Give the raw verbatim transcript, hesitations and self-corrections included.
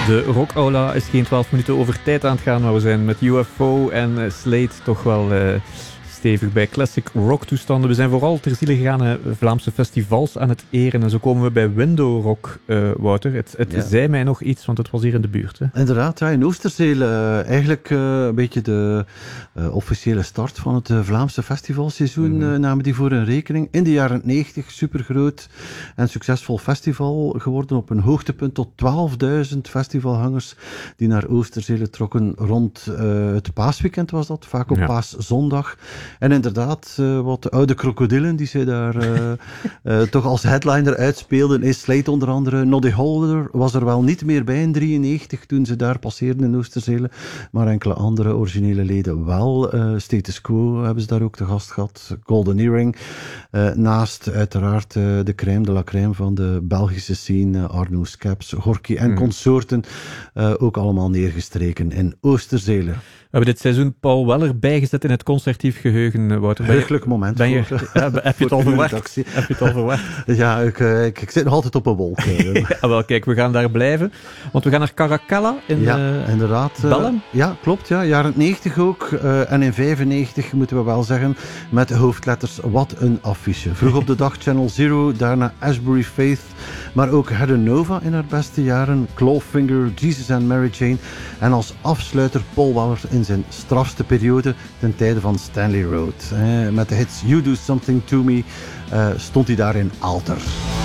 De Rockaula is geen twaalf minuten over tijd aan het gaan, maar we zijn met U F O en uh, Slate toch wel uh, stevig bij classic rock toestanden. We zijn vooral ter ziele gegaan uh, Vlaamse festivals aan het eren en zo komen we bij Window Rock, uh, Wouter. Het, het ja. zei mij nog iets, want het was hier in de buurt. Hè? Inderdaad, ja, in Oosterzeel uh, eigenlijk uh, een beetje de uh, officiële start van het uh, Vlaamse festivalseizoen mm-hmm. uh, namen die voor een rekening. In de jaren negentig, supergroot en succesvol festival geworden, op een hoogtepunt tot twaalfduizend festivalhangers die naar Oosterzeel trokken rond uh, het paasweekend was dat, vaak op ja. paaszondag. En inderdaad, uh, wat de oude krokodillen die zij daar uh, uh, toch als headliner uitspeelden, is Slate onder andere. Noddy Holder was er wel niet meer bij in drieënnegentig toen ze daar passeerden in Oosterzele, maar enkele andere originele leden wel. Uh, Status Quo hebben ze daar ook te gast gehad. Golden Earring. Uh, naast uiteraard uh, de crème de la crème van de Belgische scene, uh, Arno Scaps, Gorky en mm. consorten, uh, ook allemaal neergestreken in Oosterzele. We hebben dit seizoen Paul Weller bijgezet in het concertief geheugen, Wouter. Heugelijk moment. Ben je, voor, ja, heb je het al verwacht? Heb je het al verwacht? Ja, ik, ik, ik zit nog altijd op een wolk. Ja, wel, kijk, we gaan daar blijven. Want we gaan naar Caracalla in ja, uh, inderdaad. Belém. Uh, ja, klopt. Ja. Jaren negentig ook. Uh, en in vijfennegentig moeten we wel zeggen, met de hoofdletters, wat een affiche. Vroeg op de dag Channel Zero, daarna Ashbury Faith, maar ook Heather Nova in haar beste jaren, Clawfinger, Jesus and Mary Jane en als afsluiter Paul Weller in zijn strafste periode ten tijde van Stanley Road. Eh, met de hits You Do Something To Me uh, stond hij daar in Alter.